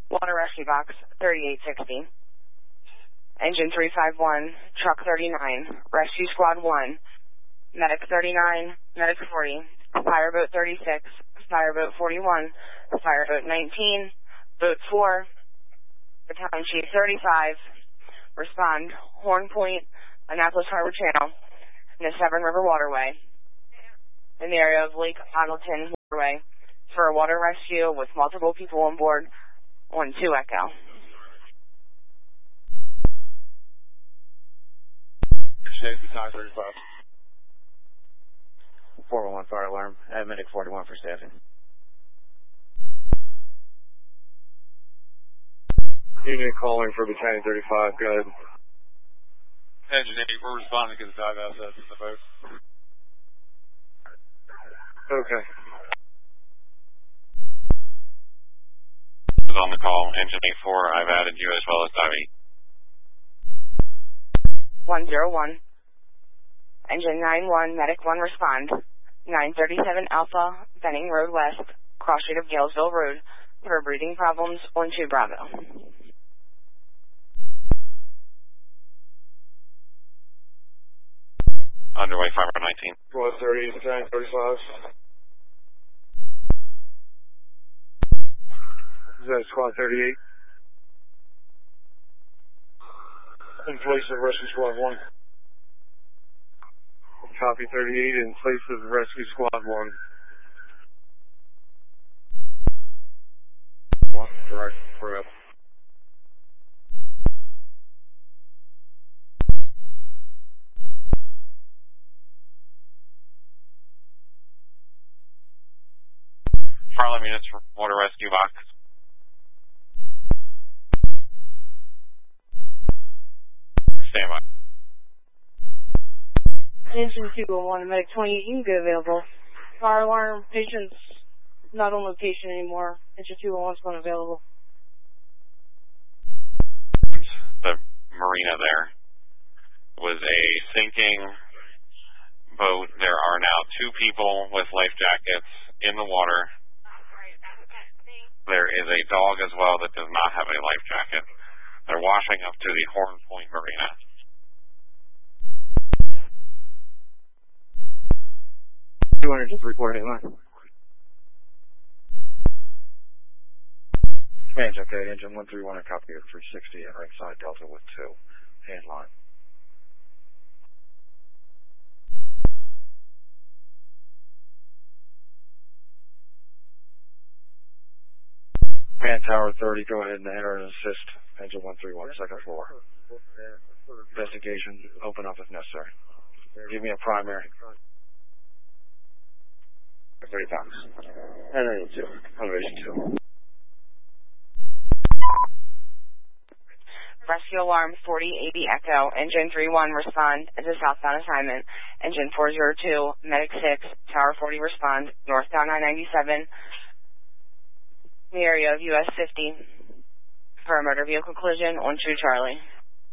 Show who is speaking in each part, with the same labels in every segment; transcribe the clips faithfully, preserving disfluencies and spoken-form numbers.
Speaker 1: Water Rescue Box thirty-eight sixty. Engine three five one, Truck thirty-nine, Rescue Squad one, Medic thirty-nine, Medic forty, Fireboat thirty-six, Fireboat forty-one, Fireboat nineteen, Boat four, Battalion Chief thirty-five, respond Horn Point, Annapolis Harbor Channel, in the Severn River Waterway, in the area of Lake Ottleton Waterway, for a water rescue with multiple people on board on two Echo.
Speaker 2: Battalion thirty-five. four one one fire alarm, add Medic forty-one for staffing.
Speaker 3: Unit calling for Battalion thirty-five, go ahead.
Speaker 4: Engine eight, we're responding to the dive assets in the boat.
Speaker 3: Okay.
Speaker 4: Is on the call, Engine eight four, I've added you as well as dive eight.
Speaker 1: one zero one. Engine nine one, Medic one respond. nine thirty-seven Alpha, Benning Road West, cross street of Galesville Road, for breathing problems on two Bravo.
Speaker 4: Underway, five nineteen.
Speaker 3: one thirty, Battalion thirty-five. Is that Squad thirty-eight? In place of Rescue Squad one. Copy thirty-eight, in place of Rescue Squad one. One, correct, correct.
Speaker 4: Fire alarm units for water rescue box. Stand by.
Speaker 5: Engine two one one, Medic twenty-eight, you can be available. Fire alarm, patient's not on location anymore. Engine two one one's going available.
Speaker 4: The marina there was a sinking boat. There are now two people with life jackets in the water. There is a dog as well that does not have a life jacket. They're washing up to the Horn Point Marina.
Speaker 2: two hundred three quarter eight line. Command's okay, engine one three one, a copy of three sixty at right side Delta with two. Hand line. Command Tower thirty, go ahead and enter and assist engine one three one, second floor. Investigation, open up if necessary. Give me a primary. thirty pounds. And I need two. Elevation two.
Speaker 1: Rescue alarm forty eighty Echo, engine three one respond as a southbound assignment. Engine four zero two, Medic six, Tower forty respond, northbound I ninety-seven, the area of U S fifty, for a motor vehicle collision on two Charlie.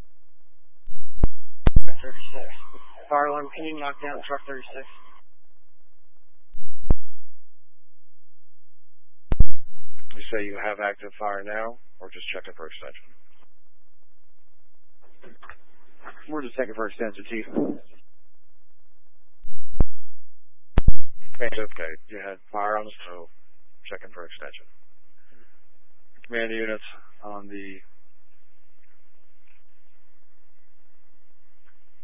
Speaker 5: thirty-six. Fire alarm, can you knock down truck thirty-six?
Speaker 2: You say you have active fire now, or just checking for extension? We're just checking for extension, Chief. Okay, you had fire on the stove, checking for extension. Command units on the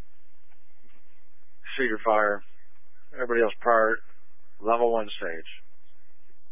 Speaker 2: Cedar fire. Everybody else prior, level one stage.